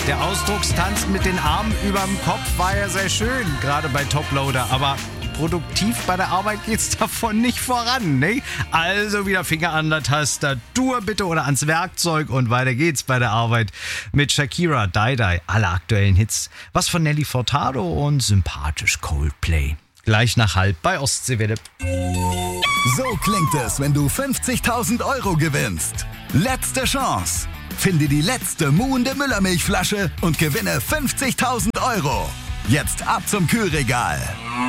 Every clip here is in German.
Der Ausdruckstanz mit den Armen überm Kopf war ja sehr schön, gerade bei Toploader, aber produktiv bei der Arbeit geht's davon nicht voran, ne? Also wieder Finger an der Tastatur bitte oder ans Werkzeug und weiter geht's bei der Arbeit mit Shakira, Die Die, alle aktuellen Hits, was von Nelly Furtado und sympathisch Coldplay. Gleich nach halb bei Ostseewelle. So klingt es, wenn du 50.000 € gewinnst. Letzte Chance. Finde die letzte muhende Müllermilchflasche und gewinne 50.000 €. Jetzt ab zum Kühlregal.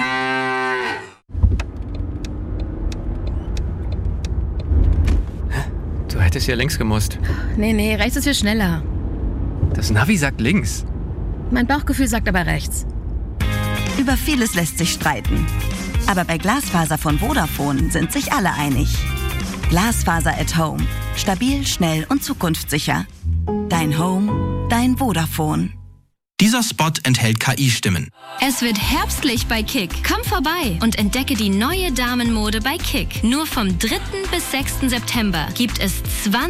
Du hättest ja links gemusst. Nee, rechts ist viel schneller. Das Navi sagt links. Mein Bauchgefühl sagt aber rechts. Über vieles lässt sich streiten. Aber bei Glasfaser von Vodafone sind sich alle einig. Glasfaser at Home. Stabil, schnell und zukunftssicher. Dein Home, dein Vodafone. Dieser Spot enthält KI-Stimmen. Es wird herbstlich bei Kick. Komm vorbei und entdecke die neue Damenmode bei Kick. Nur vom 3. bis 6. September gibt es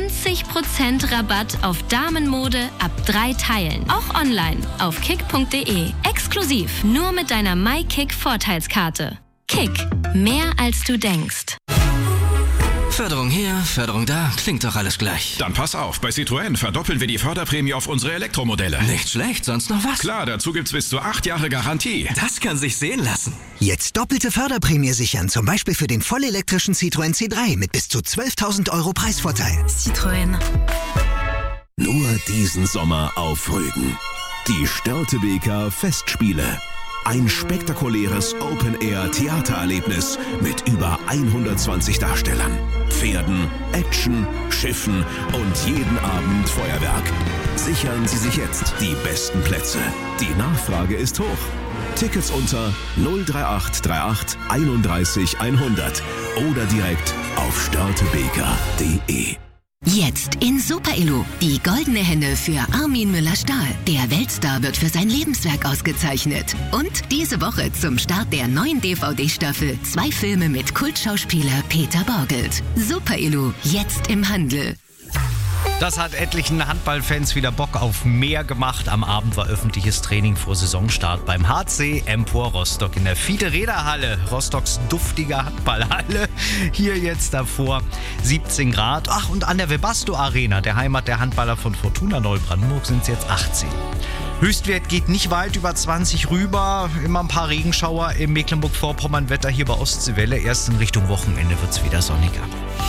20% Rabatt auf Damenmode ab 3 Teilen. Auch online auf kick.de. Exklusiv nur mit deiner MyKick-Vorteilskarte. Kick. Mehr als du denkst. Förderung hier, Förderung da, klingt doch alles gleich. Dann pass auf, bei Citroën verdoppeln wir die Förderprämie auf unsere Elektromodelle. Nicht schlecht, sonst noch was? Klar, dazu gibt's bis zu 8 Jahre Garantie. Das kann sich sehen lassen. Jetzt doppelte Förderprämie sichern, zum Beispiel für den vollelektrischen Citroën C3 mit bis zu 12.000 € Preisvorteil. Citroën. Nur diesen Sommer auf Rügen. Die Störtebeker Festspiele. Ein spektakuläres Open-Air-Theatererlebnis mit über 120 Darstellern, Pferden, Action, Schiffen und jeden Abend Feuerwerk. Sichern Sie sich jetzt die besten Plätze. Die Nachfrage ist hoch. Tickets unter 03838 31 100 oder direkt auf störtebeker.de. Jetzt in Super-Elo. Die goldene Henne für Armin Müller-Stahl. Der Weltstar wird für sein Lebenswerk ausgezeichnet. Und diese Woche zum Start der neuen DVD-Staffel 2 Filme mit Kultschauspieler Peter Borgelt. Super-Elo, jetzt im Handel. Das hat etlichen Handballfans wieder Bock auf mehr gemacht. Am Abend war öffentliches Training vor Saisonstart beim HC Empor Rostock in der Fiete-Räder-Halle. Rostocks duftige Handballhalle. Hier jetzt davor 17 Grad. Ach, und an der Webasto-Arena, der Heimat der Handballer von Fortuna Neubrandenburg, sind es jetzt 18. Höchstwert geht nicht weit über 20 rüber. Immer ein paar Regenschauer im Mecklenburg-Vorpommern-Wetter hier bei Ostseewelle. Erst in Richtung Wochenende wird es wieder sonniger.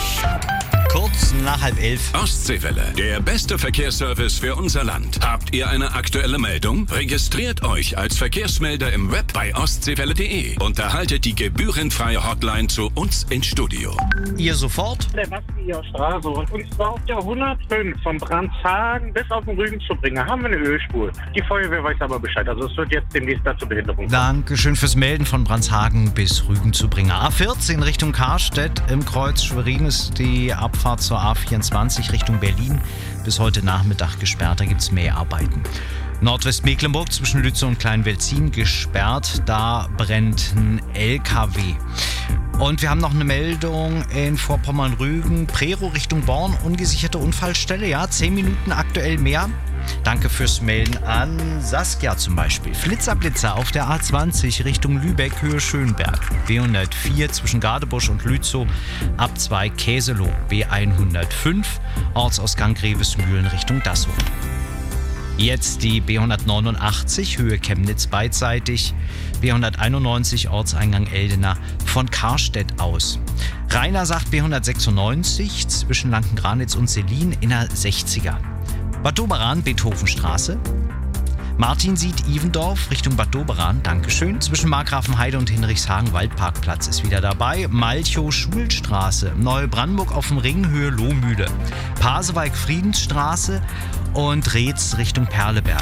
Kurz nach 10:30. Ostseewelle, der beste Verkehrsservice für unser Land. Habt ihr eine aktuelle Meldung? Registriert euch als Verkehrsmelder im Web bei ostseewelle.de und erhaltet die gebührenfreie Hotline zu uns ins Studio. Ihr sofort? Der Bastier Straße und zwar auf der 105 von Brandshagen bis auf den Rügen zu bringen. Haben wir eine Ölspur. Die Feuerwehr weiß aber Bescheid. Also es wird jetzt demnächst dazu Behinderung kommen. Dankeschön fürs Melden von Brandshagen bis Rügen zu bringen. A14 Richtung Karstedt im Kreuz Schwerin ist die Abfahrt zur A24 Richtung Berlin bis heute Nachmittag gesperrt. Da gibt es Mäharbeiten. Nordwestmecklenburg zwischen Lützow und Kleinwelzin gesperrt. Da brennt ein LKW. Und wir haben noch eine Meldung in Vorpommern-Rügen. Prero Richtung Born, ungesicherte Unfallstelle. Ja, 10 Minuten aktuell mehr. Danke fürs Melden an Saskia zum Beispiel. Flitzer auf der A20 Richtung Lübeck, Höhe Schönberg. B104 zwischen Gadebusch und Lützow, ab 2 Käseloh. B105 Ortsausgang Grevesmühlen Richtung Dassow. Jetzt die B189 Höhe Chemnitz beidseitig. B191 Ortseingang Eldena von Karstedt aus. Rainer sagt B196 zwischen Lankengranitz und Selin in der 60er. Bad Doberan, Beethovenstraße. Martin sieht Ivendorf Richtung Bad Doberan, Dankeschön. Zwischen Markgrafenheide und Hinrichshagen, Waldparkplatz ist wieder dabei. Malchow, Schulstraße, Neubrandenburg auf dem Ring, Höhe Lohmühle. Pasewalk, Friedensstraße und Reetz Richtung Perleberg.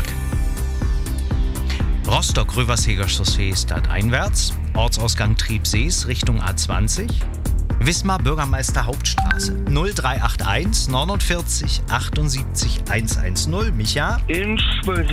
Rostock, Röversheger Chaussee stadteinwärts. Ortsausgang Triebsees Richtung A20. Wismar, Bürgermeister Hauptstraße. 0381 49 78 110. Micha? In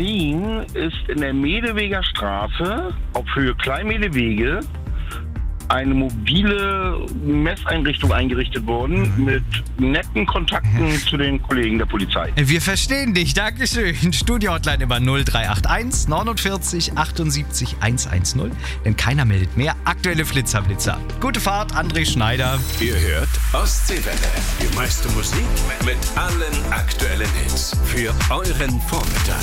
Schwerin ist in der Medeweger Straße auf Höhe Kleinmedewege eine mobile Messeinrichtung eingerichtet worden mit netten Kontakten zu den Kollegen der Polizei. Wir verstehen dich, Dankeschön. Studio-Hotline über 0381 49 78 110, denn keiner meldet mehr. Aktuelle Flitzer. Gute Fahrt, André Schneider. Ihr hört Ostseewelle. Die meiste Musik mit allen aktuellen Hits für euren Vormittag.